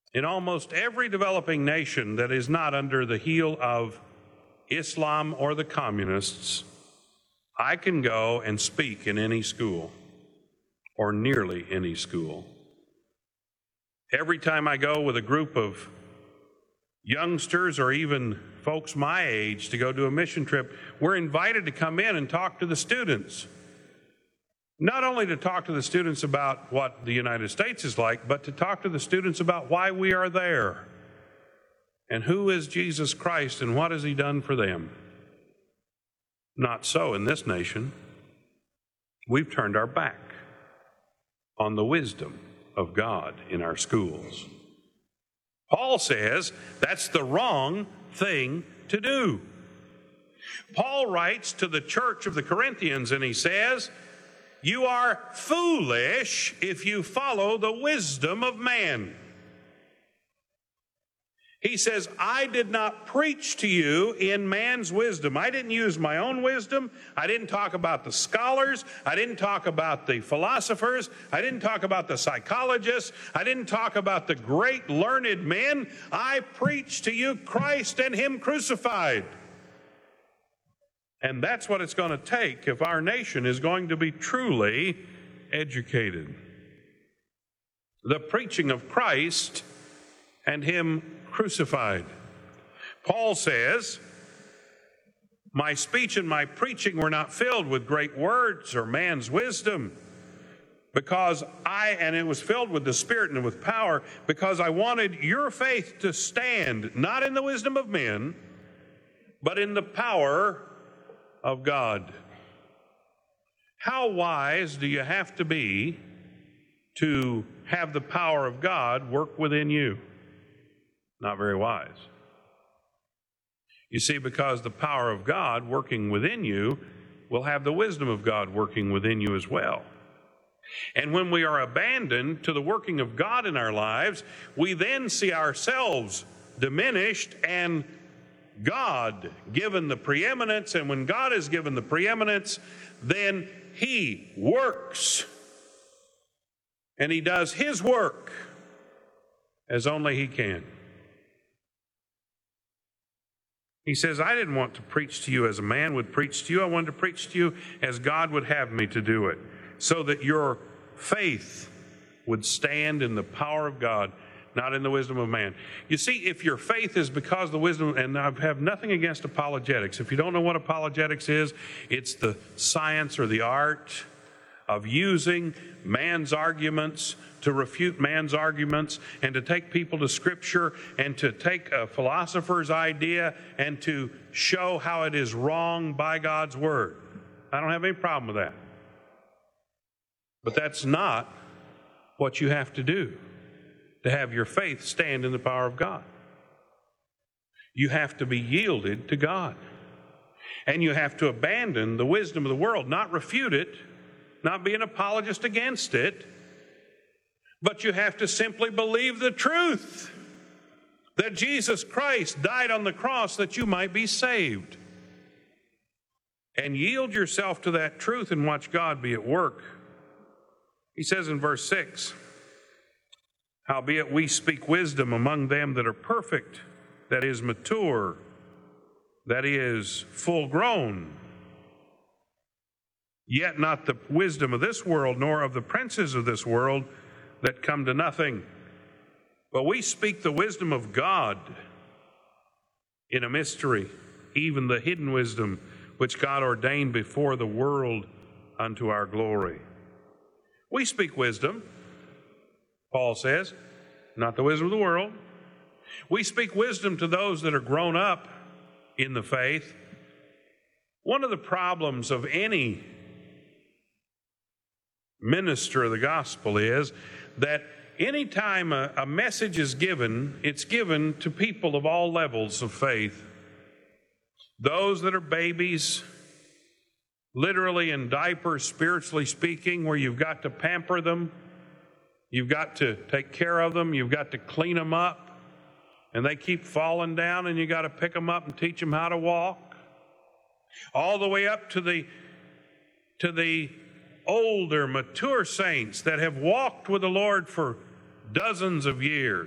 In almost every developing nation that is not under the heel of Islam or the communists, I can go and speak in any school, or nearly any school. Every time I go with a group of youngsters or even folks my age to go do a mission trip, we're invited to come in and talk to the students. Not only to talk to the students about what the United States is like, but to talk to the students about why we are there and who is Jesus Christ and what has He done for them. Not so in this nation. We've turned our back on the wisdom of God in our schools. Paul says that's the wrong thing to do. Paul writes to the church of the Corinthians and he says, "You are foolish if you follow the wisdom of man." He says, I did not preach to you in man's wisdom. I didn't use my own wisdom. I didn't talk about the scholars. I didn't talk about the philosophers. I didn't talk about the psychologists. I didn't talk about the great learned men. I preached to you Christ and Him crucified. And that's what it's going to take if our nation is going to be truly educated. The preaching of Christ and Him crucified. Paul says, my speech and my preaching were not filled with great words or man's wisdom, and it was filled with the Spirit and with power, because I wanted your faith to stand, not in the wisdom of men, but in the power of God. How wise do you have to be to have the power of God work within you? Not very wise. You see, because the power of God working within you will have the wisdom of God working within you as well. And when we are abandoned to the working of God in our lives, we then see ourselves diminished and God given the preeminence. And when God is given the preeminence, then He works. And He does His work as only He can. He says, I didn't want to preach to you as a man would preach to you. I wanted to preach to you as God would have me to do it, so that your faith would stand in the power of God, not in the wisdom of man. You see, if your faith is because of the wisdom, and I have nothing against apologetics. If you don't know what apologetics is, it's the science or the art of using man's arguments to refute man's arguments, and to take people to Scripture and to take a philosopher's idea and to show how it is wrong by God's Word. I don't have any problem with that. But that's not what you have to do to have your faith stand in the power of God. You have to be yielded to God. And you have to abandon the wisdom of the world, not refute it, not be an apologist against it, but you have to simply believe the truth that Jesus Christ died on the cross that you might be saved. And yield yourself to that truth and watch God be at work. He says in verse 6, howbeit we speak wisdom among them that are perfect, that is mature, that is full grown, yet not the wisdom of this world, nor of the princes of this world, that come to nothing. But we speak the wisdom of God in a mystery, even the hidden wisdom which God ordained before the world unto our glory. We speak wisdom, Paul says, not the wisdom of the world. We speak wisdom to those that are grown up in the faith. One of the problems of any minister of the gospel is that anytime a message is given, it's given to people of all levels of faith. Those that are babies, literally in diapers, spiritually speaking, where you've got to pamper them, you've got to take care of them, you've got to clean them up, and they keep falling down, and you got to pick them up and teach them how to walk. All the way up to the older, mature saints that have walked with the Lord for dozens of years.